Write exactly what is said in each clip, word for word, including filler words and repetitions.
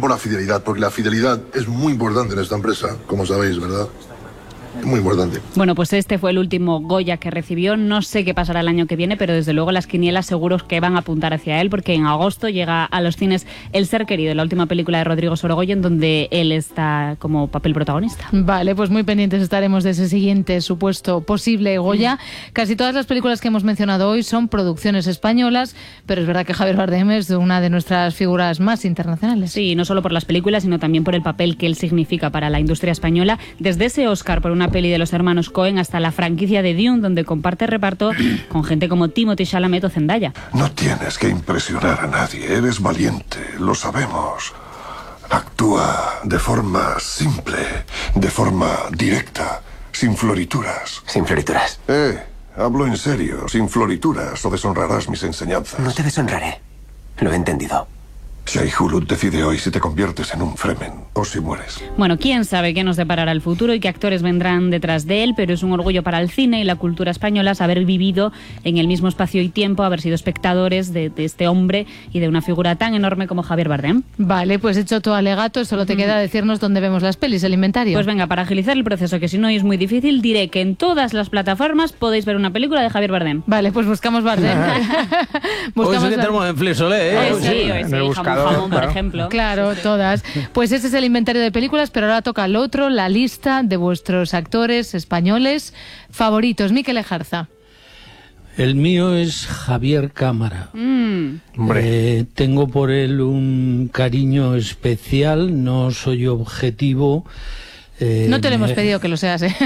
por la fidelidad, porque la fidelidad es muy importante en esta empresa, como sabéis, ¿verdad? Muy importante. Bueno, pues este fue el último Goya que recibió. No sé qué pasará el año que viene, pero desde luego las quinielas seguros que van a apuntar hacia él, porque en agosto llega a los cines El ser querido, la última película de Rodrigo Sorogoyen, donde él está como papel protagonista. Vale, pues muy pendientes estaremos de ese siguiente supuesto posible Goya. Mm. Casi todas las películas que hemos mencionado hoy son producciones españolas, pero es verdad que Javier Bardem es una de nuestras figuras más internacionales. Sí, no solo por las películas, sino también por el papel que él significa para la industria española, desde ese Oscar por una peli de los hermanos Coen hasta la franquicia de Dune, donde comparte reparto con gente como Timothée Chalamet o Zendaya. No tienes que impresionar a nadie, eres valiente, lo sabemos. Actúa de forma simple, de forma directa, sin florituras. Sin florituras. Eh, hablo en serio, sin florituras o deshonrarás mis enseñanzas. No te deshonraré, lo he entendido. Shai-Hulud decide hoy si te conviertes en un Fremen o si mueres. Bueno, quién sabe qué nos deparará el futuro y qué actores vendrán detrás de él, pero es un orgullo para el cine y la cultura española haber vivido en el mismo espacio y tiempo, haber sido espectadores de, de este hombre y de una figura tan enorme como Javier Bardem. Vale, pues hecho tu alegato, solo te queda decirnos dónde vemos las pelis, el inventario. Pues venga, para agilizar el proceso, que si no es muy difícil, diré que en todas las plataformas podéis ver una película de Javier Bardem. Vale, pues buscamos Bardem. buscamos eso que tenemos en Flixolé, ¿eh? Pues sí, sí, sí, jamón, jamón, por ejemplo. Claro, todas. Pues ese es el inventario de películas, pero ahora toca el otro, la lista de vuestros actores españoles favoritos. Mikel Ejarza. El mío es Javier Cámara. Mm. Eh, tengo por él un cariño especial, no soy objetivo. Eh, no te lo hemos me... pedido que lo seas, ¿eh?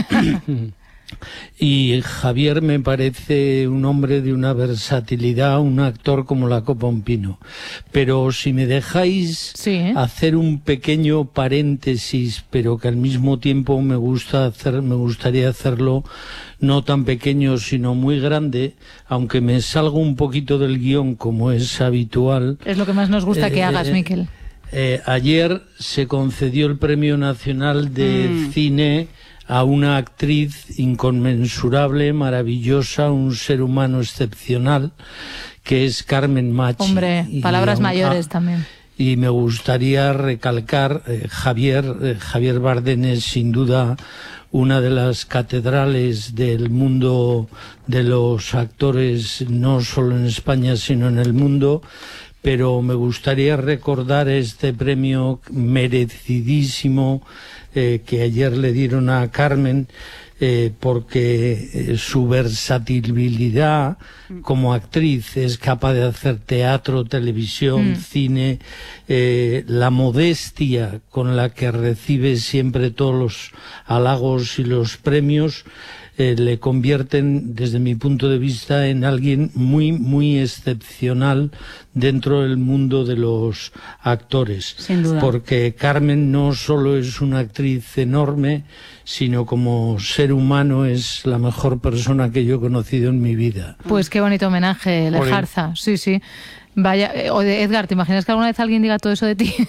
Y Javier me parece un hombre de una versatilidad, un actor como la copa un pino. Pero si me dejáis sí, ¿eh? hacer un pequeño paréntesis, pero que al mismo tiempo me gusta hacer, me gustaría hacerlo no tan pequeño sino muy grande, aunque me salga un poquito del guión como es habitual. Es lo que más nos gusta eh, que hagas, Mikel. Eh, ayer se concedió el Premio Nacional de mm. Cine a una actriz inconmensurable, maravillosa, un ser humano excepcional, que es Carmen Machi. Hombre, y palabras a, mayores a, también. Y me gustaría recalcar, eh, Javier, eh, Javier Bardem es sin duda una de las catedrales del mundo de los actores, no solo en España, sino en el mundo. Pero me gustaría recordar este premio merecidísimo eh, que ayer le dieron a Carmen, eh, porque eh, su versatilidad como actriz es capaz de hacer teatro, televisión, mm. cine, eh, la modestia con la que recibe siempre todos los halagos y los premios, Eh, le convierten, desde mi punto de vista, en alguien muy, muy excepcional dentro del mundo de los actores. Sin duda. Porque Carmen no solo es una actriz enorme, sino como ser humano es la mejor persona que yo he conocido en mi vida. Pues qué bonito homenaje, Lejarza. Sí, sí. Vaya, eh, Edgar, ¿te imaginas que alguna vez alguien diga todo eso de ti?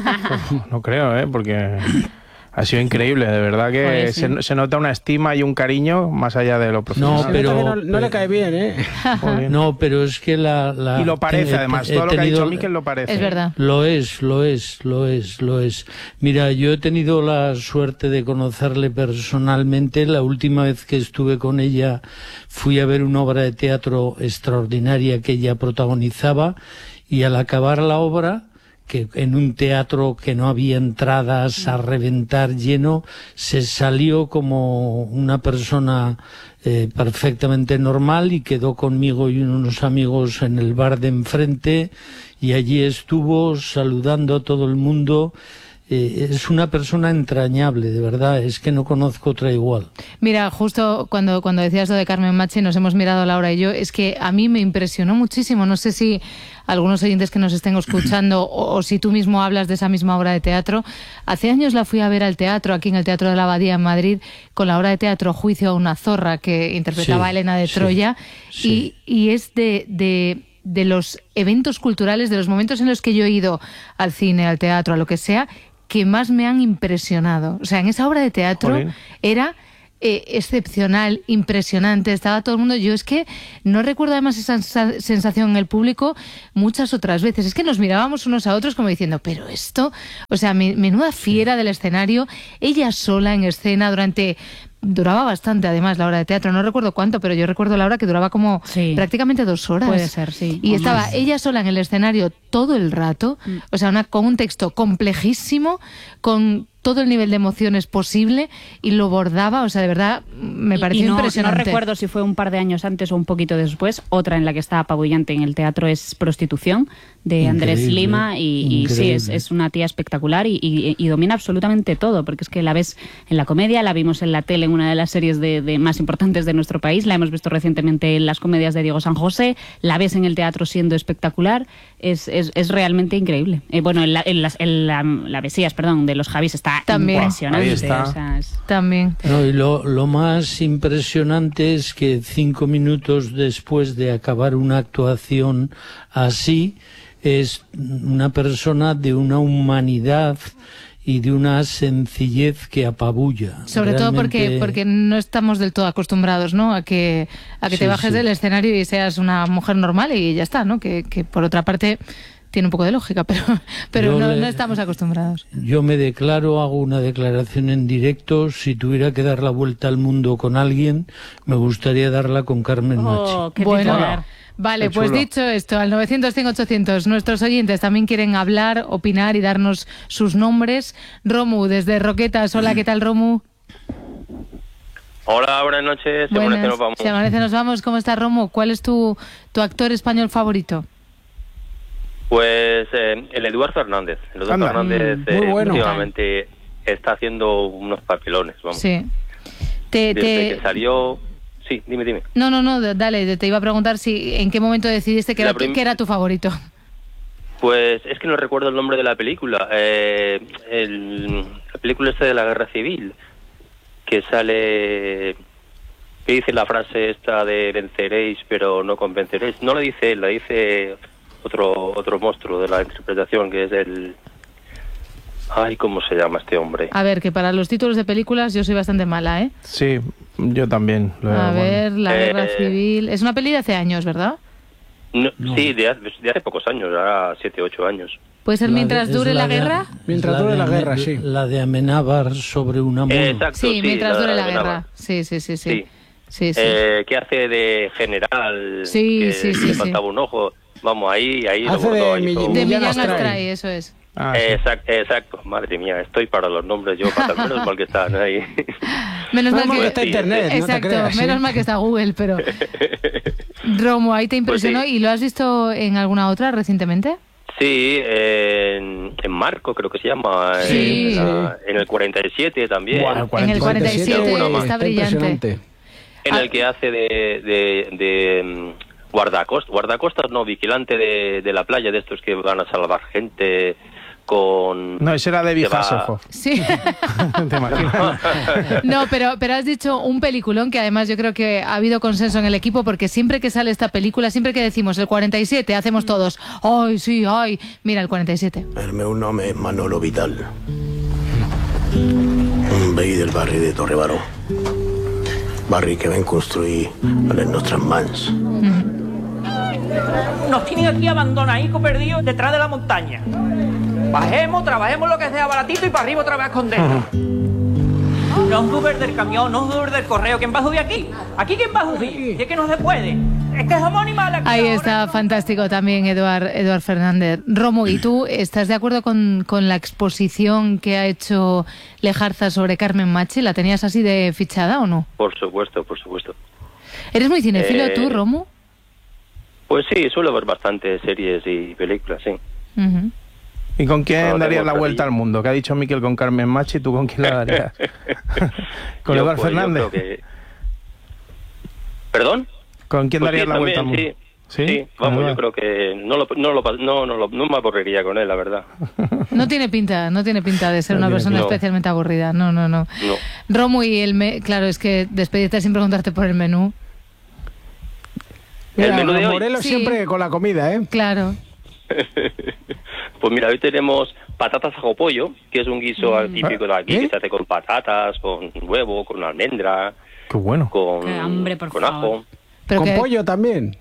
No creo, ¿eh? Porque ha sido increíble, de verdad que Joder, sí. se, se nota una estima y un cariño más allá de lo profesional. No, pero no, no le cae bien, ¿eh? No, pero es que la... la y lo parece, he, además, he todo lo que ha tenido, dicho Mikel lo parece. Es verdad. Lo es, lo es, lo es, lo es. Mira, yo he tenido la suerte de conocerle personalmente. La última vez que estuve con ella fui a ver una obra de teatro extraordinaria que ella protagonizaba, y al acabar la obra, que en un teatro que no había entradas, a reventar lleno, se salió como una persona eh, perfectamente normal y quedó conmigo y unos amigos en el bar de enfrente, y allí estuvo saludando a todo el mundo. Eh, es una persona entrañable, de verdad, es que no conozco otra igual. Mira, justo cuando, cuando decías lo de Carmen Machi, nos hemos mirado Laura y yo, es que a mí me impresionó muchísimo. No sé si algunos oyentes que nos estén escuchando o, o si tú mismo hablas de esa misma obra de teatro. Hace años la fui a ver al teatro, aquí en el Teatro de la Abadía en Madrid, con la obra de teatro Juicio a una zorra, que interpretaba sí, a Elena de sí, Troya, sí. Y, y es de... de de los eventos culturales, de los momentos en los que yo he ido al cine, al teatro, a lo que sea, que más me han impresionado. O sea, en esa obra de teatro Jolín. era eh, excepcional, impresionante. Estaba todo el mundo... Yo es que no recuerdo además esa sensación en el público muchas otras veces. Es que nos mirábamos unos a otros como diciendo, pero esto... O sea, menuda fiera del escenario, ella sola en escena durante... Duraba bastante, además, la hora de teatro. No recuerdo cuánto, pero yo recuerdo la hora que duraba como sí. prácticamente dos horas. Puede ser, sí. Y estaba más. ella sola en el escenario todo el rato, mm. o sea, una, con un texto complejísimo, con todo el nivel de emociones posible, y lo bordaba, o sea, de verdad, me pareció y no, impresionante. No recuerdo si fue un par de años antes o un poquito después. Otra en la que está apabullante en el teatro es Prostitución, de increíble, Andrés Lima, y, y sí, es, es una tía espectacular y, y, y domina absolutamente todo, porque es que la ves en la comedia, la vimos en la tele en una de las series de, de más importantes de nuestro país, la hemos visto recientemente en las comedias de Diego San José, la ves en el teatro siendo espectacular, es, es, es realmente increíble. Eh, bueno, en la, en las, en la, la Mesías, perdón, de los Javis está también impresionante. Está. O sea, es... También. No, y lo, lo más impresionante es que cinco minutos después de acabar una actuación así, es una persona de una humanidad y de una sencillez que apabulla. Sobre Realmente... todo porque porque no estamos del todo acostumbrados, ¿no? A que a que sí, te bajes sí. del escenario y seas una mujer normal y ya está, ¿no? Que, que por otra parte tiene un poco de lógica, pero pero no, le... no estamos acostumbrados. Yo me declaro, hago una declaración en directo. Si tuviera que dar la vuelta al mundo con alguien, me gustaría darla con Carmen Machi. Oh, qué bueno. titular. Vale, pues dicho esto, al novecientos cien ochocientos, nuestros oyentes también quieren hablar, opinar y darnos sus nombres. Romu, desde Roquetas. Hola, ¿qué tal, Romu? Hola, buenas noches. Se amanece, nos vamos. Se amanece, nos vamos. ¿Cómo estás, Romu? ¿Cuál es tu, tu actor español favorito? Pues eh, el Eduard Fernández. El Eduard Anda, Fernández mm, muy eh, bueno. últimamente está haciendo unos papelones, vamos. Sí. Te, Desde te... que salió... Sí, dime, dime. No, no, no, dale, te iba a preguntar si en qué momento decidiste que, era, prim... que era tu favorito. Pues es que no recuerdo el nombre de la película. Eh, el, la película esta de la Guerra Civil, que sale... que dice la frase esta de venceréis pero no convenceréis. No la dice él, la dice otro otro monstruo de la interpretación, que es el... Ay, ¿cómo se llama este hombre? A ver, que para los títulos de películas yo soy bastante mala, ¿eh? Sí, yo también. Lo a bueno. ver, La Guerra eh, Civil... Es una peli de hace años, ¿verdad? No, no. Sí, de, de hace pocos años, ahora siete, ocho años. ¿Puede ser La Mientras de, dure la, la de, guerra? Mientras la dure de, la guerra, sí. La de Amenábar sobre una mono. Eh, exacto, Sí, sí, Mientras dure la, de guerra. Sí, sí, sí, sí. Sí. Sí, sí. Eh, que hace de general, Sí, que sí, sí, le sí. faltaba un ojo. Vamos, ahí, ahí Hace lo bordó, de ahí mi- todo. De Millán Millán Astray. Astray, eso es. Ah, sí. Exacto, exacto, madre mía, estoy para los nombres yo, para menos mal que están ahí. Menos mal Menos que... está internet, no te Exacto, creas, ¿sí? menos mal que está Google, pero... Romo, ahí te impresionó. Pues sí. ¿Y lo has visto en alguna otra recientemente? Sí, en, en Marco creo que se llama, Sí. en, la- en el cuarenta y siete también, Buah, En el cuarenta y siete Uno más. está brillante. impresionante. en el que hace de, de, de mm, guardacostas, guardacostas no, vigilante de, de la playa, de estos que van a salvar gente con... No, ese era de que va- Hasselhoff. Sí. ¿Te imaginas? No, pero, pero has dicho un peliculón que además yo creo que ha habido consenso en el equipo, porque siempre que sale esta película, siempre que decimos el cuarenta y siete, hacemos todos, ay, sí, ay, mira el cuarenta y siete. El meu nome és Manolo Vidal. Un veí del barri de Torrebaró. Barri que ven construir a les nostres mans. Nos tienen aquí abandonaditos, perdidos detrás de la montaña. Bajemos, trabajemos lo que sea baratito y para arriba otra vez a escondernos. No es Uber del camión, no es Uber del correo. ¿Quién va a subir aquí? ¿Aquí quién va a subir? Si es que no se puede. Es que somos animales aquí. Ahí ahora. está fantástico también Eduard, Eduard Fernández. Romo, ¿y tú estás de acuerdo con, con la exposición que ha hecho Lejarza sobre Carmen Machi? ¿La tenías así de fichada o no? Por supuesto, por supuesto. ¿Eres muy cinéfilo Eh, tú, Romo? Pues sí, suelo ver bastantes series y películas, sí. Uh-huh. ¿Y con quién No, darías tengo la otra vuelta ahí. al mundo? Que ha dicho Miquel con Carmen Machi, ¿tú con quién la darías? ¿Con Yo, Eduard pues, yo Fernández? creo que- ¿Perdón? ¿Con quién Pues darías sí, la vuelta al mundo? también, sí. Sí, ¿Con vamos, yo Eduard? creo que no, lo, no, lo, no, no, lo- no me aburriría con él, la verdad. No tiene pinta, no tiene pinta de ser No una tiene persona pinta. especialmente aburrida. No, no, no. No. Romo, y el me... claro, es que despedirte sin preguntarte por el menú. El Mira, menú de hoy. Morelos Sí. siempre con la comida, ¿eh? Claro. Pues mira, hoy tenemos patatas ajo pollo, que es un guiso Mm. típico de aquí, ¿Eh? que se hace con patatas, con huevo, con almendra, Qué bueno. con, Qué hambre, por con favor. ajo. Pero Con que- pollo también.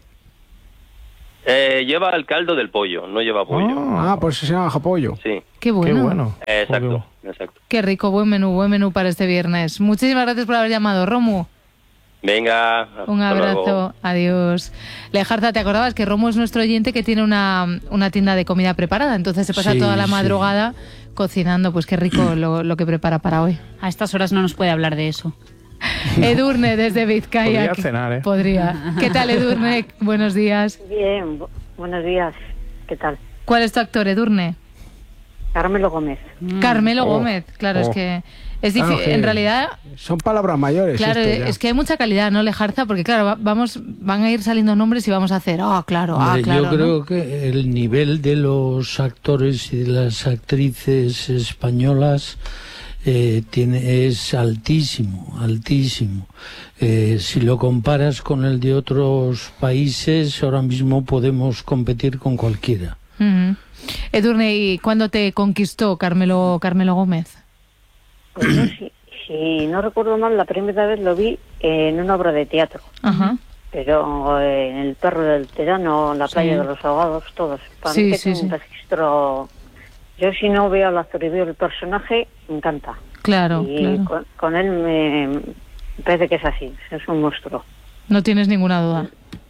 Eh, lleva el caldo del pollo, no lleva pollo. Ah, pues se llama japollo. Sí, Qué bueno. Qué bueno. exacto, exacto. Qué rico, buen menú, buen menú para este viernes. Muchísimas gracias por haber llamado, Romu. Venga, hasta Un abrazo, luego. adiós. Lejarza, ¿te acordabas que Romu es nuestro oyente que tiene una, una tienda de comida preparada? Entonces se pasa Sí, toda la sí. madrugada cocinando, pues qué rico lo, lo que prepara para hoy. A estas horas no nos puede hablar de eso. Edurne, desde Vizcaya. Podría que- cenar, ¿eh? Podría. ¿Qué tal, Edurne? Buenos días. Bien, bu- buenos días. ¿Qué tal? ¿Cuál es tu actor, Edurne? Carmelo Gómez. Carmelo Oh, Gómez. Claro, es oh. que es Claro difícil. que En realidad, Son palabras mayores. claro, esto ya. es que hay mucha calidad, ¿no, Lejarza? Porque claro, va- vamos, van a ir saliendo nombres y vamos a hacer, ah, claro, ah, Hombre, claro. yo creo ¿no? que el nivel de los actores y de las actrices españolas eh, tiene, es altísimo, altísimo. Eh, si lo comparas con el de otros países, ahora mismo podemos competir con cualquiera. Ujú. Edurne, ¿y cuándo te conquistó Carmelo, Carmelo Gómez? Pues yo, si, si no recuerdo mal, la primera vez lo vi en una obra de teatro. Ajá. Pero eh, en El perro del Terano, La playa Sí. de los ahogados, todos. Para Sí, mí que sí, es un sí. registro... Yo si no veo al actor y veo el personaje, me encanta. Claro, y claro. Con, con él me, me parece que es así, es un monstruo. No tienes ninguna duda.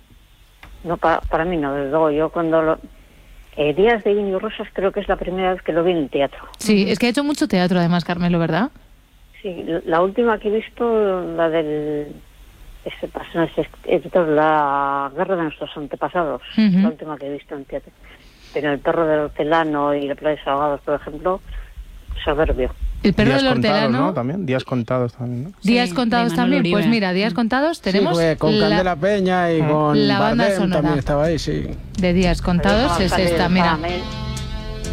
No, para, para mí no, desde luego. Yo cuando lo... Eh, Días de Vino y Rosas creo que es la primera vez que lo vi en el teatro. Sí, es que ha hecho mucho teatro además, Carmelo, ¿verdad? Sí, la última que he visto, la del... Este personaje escritor, La guerra de nuestros antepasados, Ujú. la última que he visto en teatro. Pero El perro del hortelano y La playa de los ahogados, por ejemplo, soberbio. El perro Días del contados, hortelano, ¿no? También, días contados también, ¿no? días Sí, contados de Manuel también. Pues Uribe. mira, días contados tenemos Sí, pues, con la- Candela Peña y con la banda Bardem sonora. también estaba ahí, sí. de días contados es Sale esta, mira. Caramel.